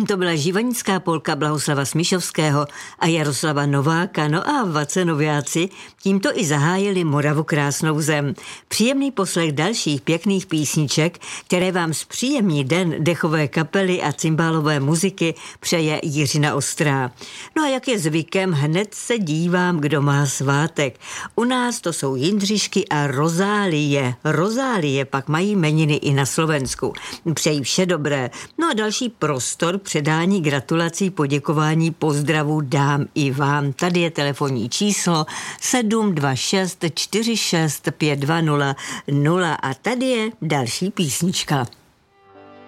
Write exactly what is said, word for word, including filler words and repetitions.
To byla živonická polka Blahoslava Smíšovského a Jaroslava Nováka. No a Vacenoviáci tímto i zahájili Moravu krásnou zem. Příjemný poslech dalších pěkných písniček, které vám zpříjemní den dechové kapely a cymbálové muziky přeje Jiřina Ostrá. No a jak je zvykem, hned se dívám, kdo má svátek. U nás to jsou Jindřišky a Rozálie. Rozálie pak mají jmeniny i na Slovensku. Přeji vše dobré. No a další prostor předání gratulací, poděkování, pozdravů dám i vám. Tady je telefonní číslo sedm dva šest čtyři šest pět dva nula nula a tady je další písnička.